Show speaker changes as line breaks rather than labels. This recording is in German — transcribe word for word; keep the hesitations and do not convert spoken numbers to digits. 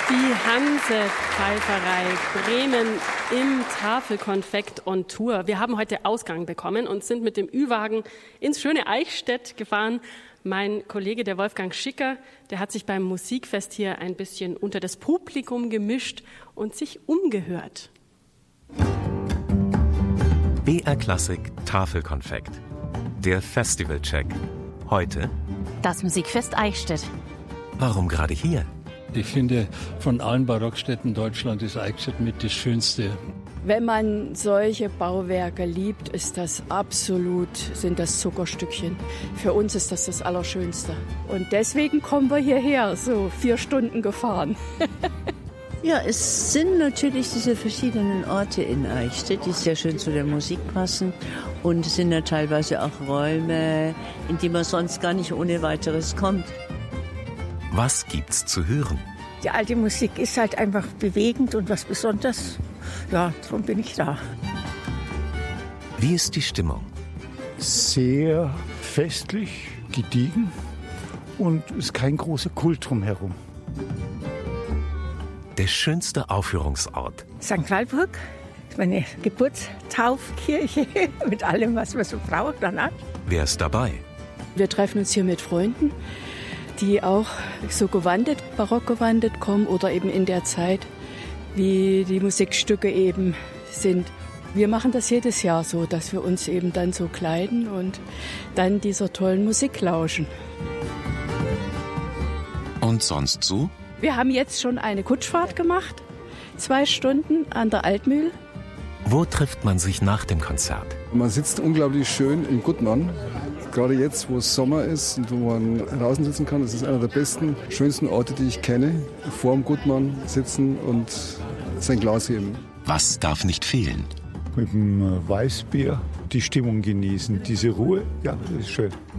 Die Hanse-Pfeiferei Bremen im Tafelkonfekt on Tour. Wir haben heute Ausgang bekommen und sind mit dem Ü-Wagen ins schöne Eichstätt gefahren. Mein Kollege, der Wolfgang Schicker, der hat sich beim Musikfest hier ein bisschen unter das Publikum gemischt und sich umgehört.
B R Klassik Tafelkonfekt. Der Festivalcheck. Heute
das Musikfest Eichstätt.
Warum gerade hier?
Ich finde, von allen Barockstädten Deutschland ist Eichstätt mit das Schönste.
Wenn man solche Bauwerke liebt, ist das absolut, sind das Zuckerstückchen. Für uns ist das das Allerschönste. Und deswegen kommen wir hierher, so vier Stunden gefahren.
Ja, es sind natürlich diese verschiedenen Orte in Eichstätt, die sehr schön zu der Musik passen. Und es sind ja teilweise auch Räume, in die man sonst gar nicht ohne weiteres kommt.
Was gibt's zu hören?
Die alte Musik ist halt einfach bewegend und was Besonderes. Ja, darum bin ich da.
Wie ist die Stimmung?
Sehr festlich, gediegen und es ist kein großer Kult drumherum.
Der schönste Aufführungsort.
Sankt Walburg, meine Geburtstaufkirche mit allem, was man so braucht. Danach.
Wer ist dabei?
Wir treffen uns hier mit Freunden, die auch so gewandet, barock gewandet kommen oder eben in der Zeit, wie die Musikstücke eben sind. Wir machen das jedes Jahr so, dass wir uns eben dann so kleiden und dann dieser tollen Musik lauschen.
Und sonst so?
Wir haben jetzt schon eine Kutschfahrt gemacht, zwei Stunden an der Altmühl.
Wo trifft man sich nach dem Konzert?
Man sitzt unglaublich schön im Gutmann. Gerade jetzt, wo es Sommer ist und wo man draußen sitzen kann, das ist einer der besten, schönsten Orte, die ich kenne. Vor dem Gutmann sitzen und sein Glas heben.
Was darf nicht fehlen?
Mit dem Weißbier die Stimmung genießen, diese Ruhe, ja, das ist schön.